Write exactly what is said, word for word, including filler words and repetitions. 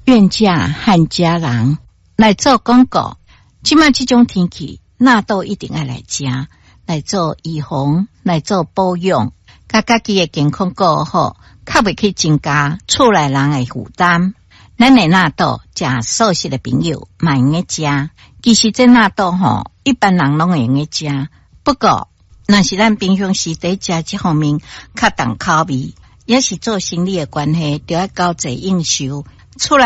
愿嫁汉家人来做广告。即卖这种天气，纳豆一定要来吃，来做预防，来做保养，甲家己的健康过好，较袂去增加厝内人的负担。咱的纳豆，食素食的朋友嘛用个食。其实这纳豆吼，一般人拢会用个食。不过，若是咱平常时在食这方面较重口味，也是做生理的关系，就要交济应酬。厝内